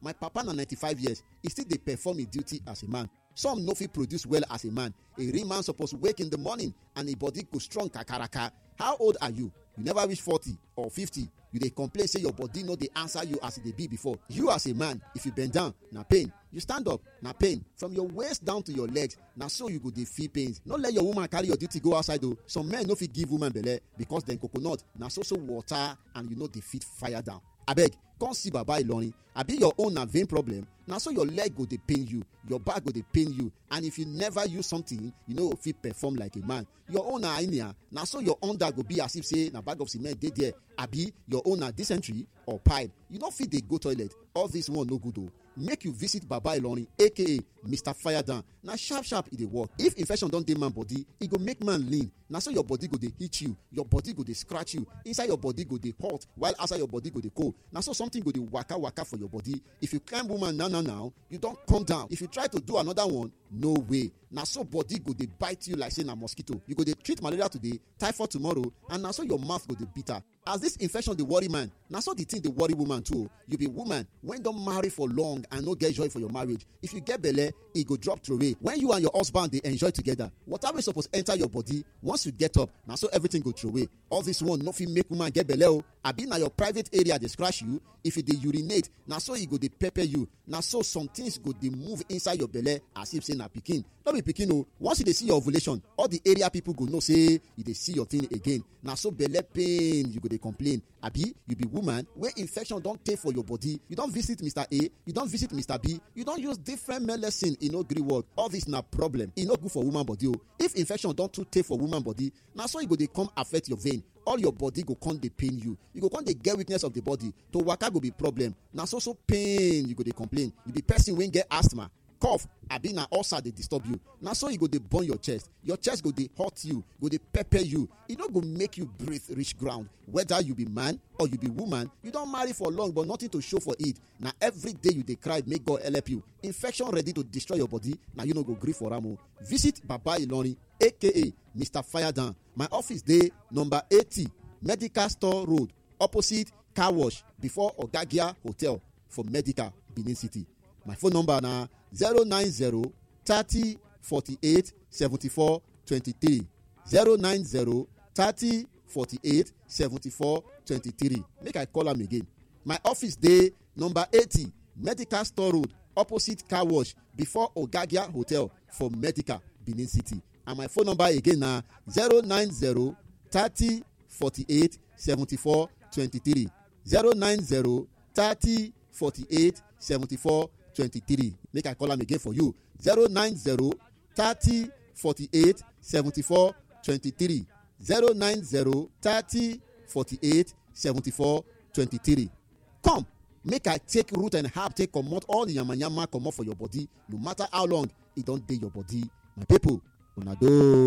My papa na 95 years, e still dey perform his duty as a man. Some no fit produce well as a man. A real man suppose wake in the morning and him body go strong kakaraka. How old are you? You never reach 40 or 50. You dey complain say your body no dey answer you as e dey be before. You as a man, if you bend down, na pain. You stand up, na pain. From your waist down to your legs, na so you go dey feel pains. No let your woman carry your duty go outside o. Some men no fit give woman belle because dem coconut na so water and you no dey fit fire down. Abeg, come see Baba Ilorin. Abi your own na vein problem, na so your leg go dey pain you, your back go dey pain you, and if you never use something, you no go fit perform like a man. Your own na hernia, na so your under go be as if say na bag of cement dey there. Abi your own na dysentery or pipe, you no fit dey go toilet. All this one no good o. Make you visit Baba Ilorin, aka Mr. Fire Down. Na sharp e dey work. If infection don dey man body, e go make man lean. Na so your body go dey hit you, your body go dey scratch you, inside your body go dey hot, while outside your body go dey cold. Na so something go dey waka for your body. If you climb woman now, you don come down. If you try to do another one, no way. Na so body go dey bite you like say na mosquito. You go dey treat malaria today, typhoid tomorrow, and na so your mouth go dey bitter. As this infection dey worry man, na so the thing dey worry woman too. You be woman when don marry for long and no get joy for your marriage. If you get belle, e go drop throway. When you and your husband dey enjoy together, water wey suppose enter your body, once you get up, na so everything go throway. All this one no fit make woman get belle o. Abi na your private area dey scratch you. If you dey urinate, na so e go dey pepper you. Na so some things go dey move inside your belle as if say na pikin. No be pikin o. Once you dey see your ovulation, all the area people go know say you dey see your thing again. Na so belle pain you go dey complain. Abi you be woman wey infection don tey for your body. You don visit Mr. A, you don visit Mr. B, you don use different medicine, e no gree work. All this na problem. E no good for woman body o. If infection don too tey for woman body, na so e go dey come affect your vein. All your body go come dey pain you. You go come dey get weakness of the body. To waka go be problem. Na so pain you go dey complain. You be person wey get asthma, cough, abi na ulcer dey disturb you. Na so you go dey burn your chest go dey hurt you, go dey pepper you. E no go make you breathe reach ground. Whether you be man or you be woman, you don marry for long but nothing to show for it. Na every day you dey cry make God help you. Infection ready to destroy your body, na you no go gree for am o. Visit Baba Ilorin, aka Mr. Fire Down. My office dey number 80 Medical Store Road, opposite car wash before Ogagia Hotel for Medical, Benin City. My phone number na 090 30 48 74 23. 090 30 48 74 23. Make I call am again. My office dey number 80 Medical Store Road, opposite car wash before Ogagia Hotel for Medical, Benin City. And my phone number again na 090 30 48 74 23. 090 30 48 74 23. Make I call am again for you. 090 30 48 74 23. 090 30 48 74 23. Come, make I take root and herb take comot all the yamayama comot for your body, no matter how long e don dey your body. My people, una do.